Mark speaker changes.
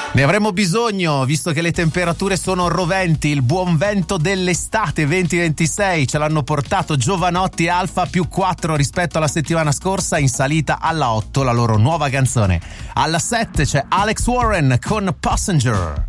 Speaker 1: Ne avremmo bisogno, visto che le temperature sono roventi. Il buon vento dell'estate 2026 ce l'hanno portato Giovanotti e Alfa +4 rispetto alla settimana scorsa, in salita alla 8 la loro nuova canzone. Alla 7 c'è Alex Warren con Passenger.